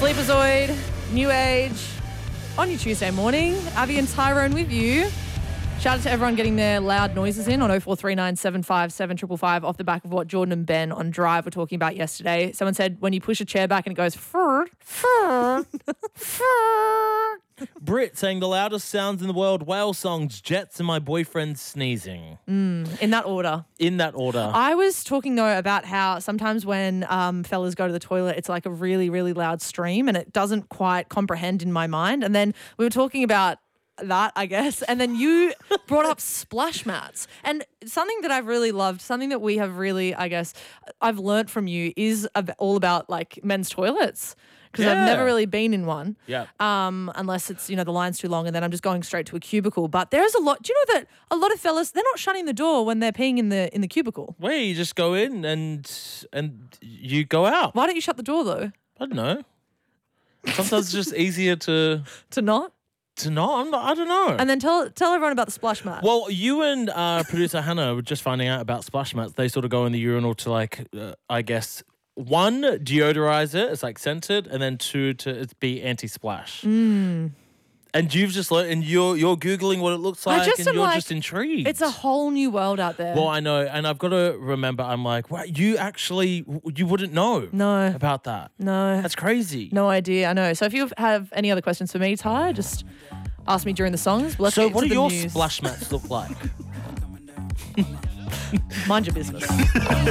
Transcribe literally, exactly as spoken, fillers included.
Sleepazoid, New Age, on your Tuesday morning. Abby and Tyrone with you. Shout out to everyone getting their loud noises in on oh four three nine, seven five seven, five five five off the back of what Jordan and Ben on Drive were talking about yesterday. Someone said when you push a chair back and it goes fur, fur, fur. Brit saying the loudest sounds in the world, whale songs, jets, and my boyfriend sneezing. Mm, in that order. In that order. I was talking, though, about how sometimes when um, fellas go to the toilet, it's like a really, really loud stream and it doesn't quite comprehend in my mind. And then we were talking about that, I guess. And then you brought up splash mats. And something that I've really loved, something that we have really, I guess, I've learnt from you is ab- all about like men's toilets. Because Yeah. I've never really been in one. Yeah. Um, unless it's, you know, the line's too long and then I'm just going straight to a cubicle. But there's a lot, do you know that a lot of fellas, they're not shutting the door when they're peeing in the in the cubicle? Where you just go in and and you go out. Why don't you shut the door though? I don't know. Sometimes it's just easier to To not? to not. I'm not I don't know. And then tell tell everyone about the splash mat. Well, you and uh, producer Hannah were just finding out about splash mats. They sort of go in the urinal to like, uh, I guess, one, deodorize it. It's like scented, and then two, to it's be anti-splash. Mm. And you've just learned, and you're you're googling what it looks I like, just and am you're like, just intrigued. It's a whole new world out there. Well, I know, and I've got to remember. I'm like, wow, you actually you wouldn't know no, about that. no, That's crazy. no idea. I know. So if you have any other questions for me, Ty, just ask me during the songs. Let's So, get what to do the your news. splash mats look like? Mind your business.